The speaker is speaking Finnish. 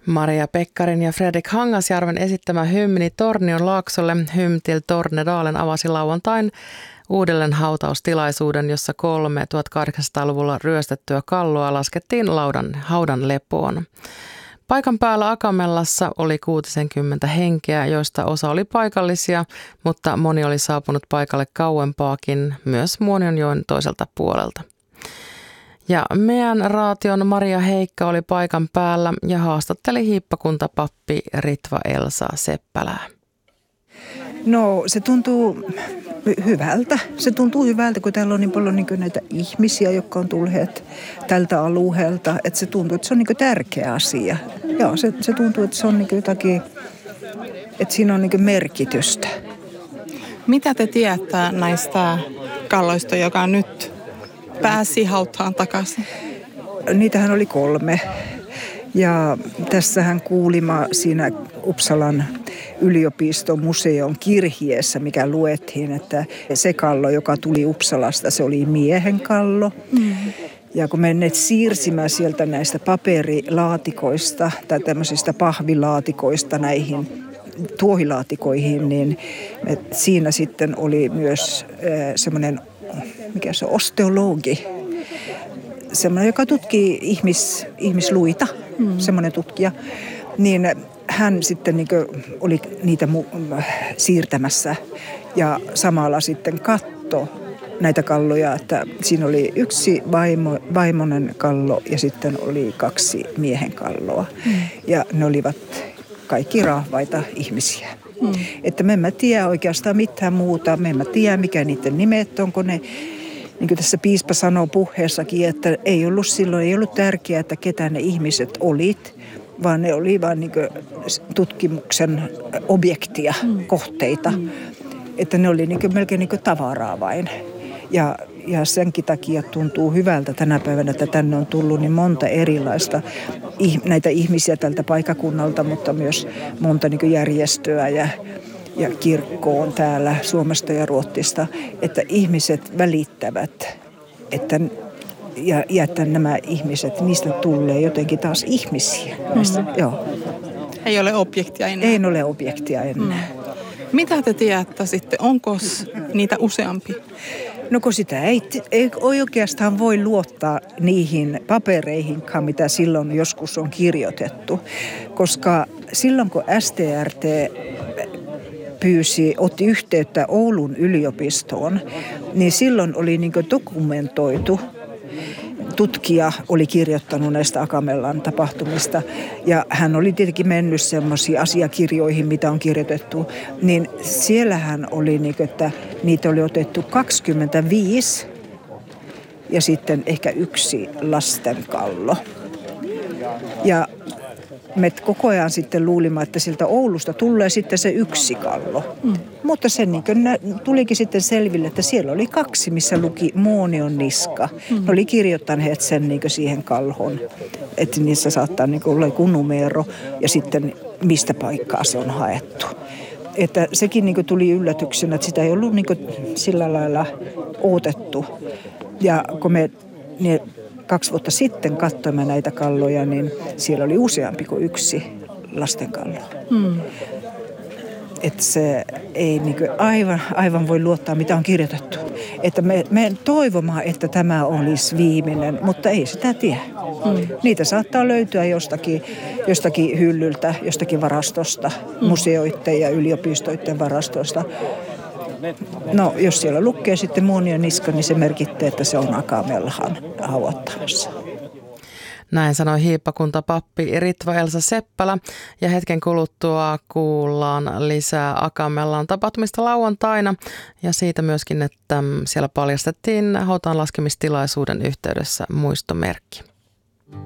Maria Pekkarin ja Fredrik Hangasjärven esittämä hymni Tornion laaksolle Hymn till Tornedalen avasi lauantain uudelleen hautaustilaisuuden, jossa 3 1800-luvulla ryöstettyä kalloa laskettiin haudan lepoon. Paikan päällä Akamellassa oli 60 henkeä, joista osa oli paikallisia, mutta moni oli saapunut paikalle kauempaakin, myös Muonionjoen toiselta puolelta. Ja meidän raation Maria Heikka oli paikan päällä ja haastatteli hiippakuntapappi Ritva Elsa Seppälää. No se tuntuu hyvältä. Se tuntuu hyvältä, kun täällä on niin paljon näitä ihmisiä, jotka on tulleet tältä alueelta. Että se tuntuu, että se on tärkeä asia. Joo, se tuntuu, että se on jotakin, että siinä on merkitystä. Mitä te tiedätte näistä kalloista, joka nyt pääsi hautaan takaisin? Niitähän oli 3. Ja tässähän kuulimme siinä Uppsalan yliopiston museon kirjeessä, mikä luettiin, että se kallo, joka tuli Uppsalasta, se oli miehen kallo. Ja kun me ne siirsimme sieltä näistä paperilaatikoista tai tämmöisistä pahvilaatikoista näihin tuohilaatikoihin, niin siinä sitten oli myös semmoinen, mikä se on, osteologi, semmoinen, joka tutkii ihmisluita, semmoinen tutkija, niin hän sitten oli niitä siirtämässä ja samalla sitten katsoi näitä kalloja, että siinä oli yksi vaimonen kallo ja sitten oli 2 miehen kalloa. Ja ne olivat kaikki rahvaita ihmisiä. Että me emme tiedä oikeastaan mitään muuta, me emme tiedä mikä niiden nimet on, kun ne, niin kuin tässä piispa sanoo puheessakin, että ei ollut tärkeää, että ketä ne ihmiset olit, vaan ne oli vain tutkimuksen objektia, kohteita. Että ne oli melkein tavaraa vain. Ja senkin takia tuntuu hyvältä tänä päivänä, että tänne on tullut niin monta erilaista näitä ihmisiä tältä paikakunnalta, mutta myös monta järjestöä ja kirkkoon täällä Suomesta ja Ruotsista, että ihmiset välittävät, ja että nämä ihmiset, niistä tulee jotenkin taas ihmisiä. Joo. Ei ole objektia enää. Ei ole objektia enää. Mitä te tiedätte sitten? Onko niitä useampi? No kun sitä ei oikeastaan voi luottaa niihin papereihinkaan, mitä silloin joskus on kirjoitettu. Koska silloin kun STRT otti yhteyttä Oulun yliopistoon, niin silloin oli dokumentoitu. Tutkija oli kirjoittanut näistä Akamellan tapahtumista ja hän oli tietenkin mennyt semmoisiin asiakirjoihin, mitä on kirjoitettu, niin siellähän oli, että niitä oli otettu 25 ja sitten ehkä 1 lastenkallo. Ja me koko ajan sitten luulimme, että siltä Oulusta tulee sitten se 1 kallo. Mutta se tulikin sitten selville, että siellä oli 2, missä luki Muonion niska. Ne oli kirjoittaneet sen siihen kalhon, että niissä saattaa olla joku numero ja sitten mistä paikkaa se on haettu. Että sekin tuli yllätyksenä, että sitä ei ollut sillä lailla odotettu. Ja kun me 2 vuotta sitten katsoimme näitä kalloja, niin siellä oli useampi kuin 1 lastenkallo. Että se ei aivan voi luottaa, mitä on kirjoitettu. Että me toivomme, että tämä olisi viimeinen, mutta ei sitä tiedä. Niitä saattaa löytyä jostakin hyllyltä, jostakin varastosta, museoiden ja yliopistoiden varastosta. No, jos siellä lukee sitten Muonion niska, niin se merkittää, että se on Akamellahan haudattamassa. Näin sanoi hiippakuntapappi Ritva Elsa Seppälä ja hetken kuluttua kuullaan lisää Akamellan tapahtumista lauantaina ja siitä myöskin, että siellä paljastettiin hautaan laskemistilaisuuden yhteydessä muistomerkki.